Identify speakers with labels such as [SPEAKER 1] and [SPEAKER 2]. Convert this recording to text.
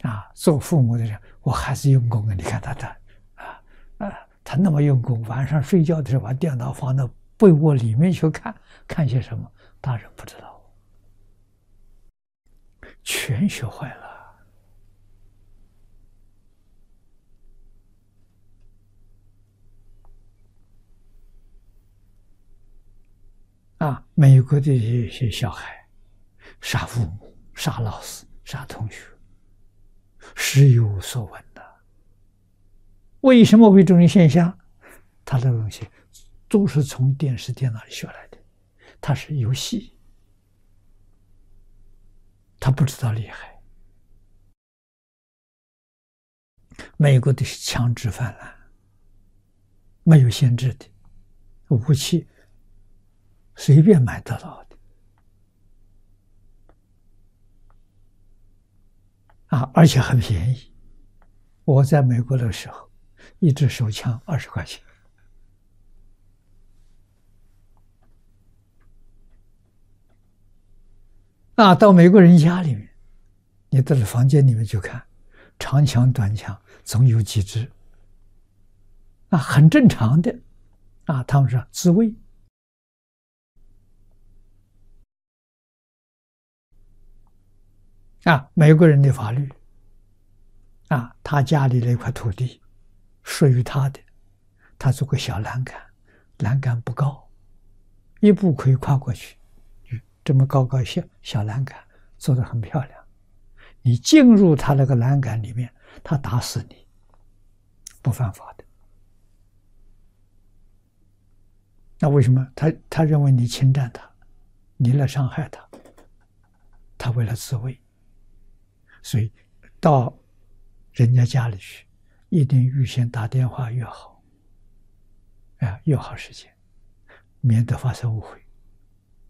[SPEAKER 1] 做父母的人，我孩子用功啊，你看他那么用功，晚上睡觉的时候把电脑放到被窝里面去看些什么，大人不知道，全学坏了。美国的一些小孩杀父母、杀老师、杀同学，时有所闻的。为什么会这种现象？他的东西都是从电视、电脑里学来的，他是游戏，他不知道厉害。美国的是枪支泛滥，没有限制的武器。随便买得到的而且很便宜。我在美国的时候，一支手枪20块钱。到美国人家里面，你到了房间里面去看，长枪短枪总有几支，很正常的他们说自卫。美国人的法律他家里那块土地属于他的，他做个小栏杆，栏杆不高，一步可以跨过去，这么高小栏杆做得很漂亮。你进入他那个栏杆里面，他打死你不犯法的。那为什么他认为你侵占他，你来伤害他，他为了自卫，所以到人家家里去，一定预先打电话约好，约好时间，免得发生误会。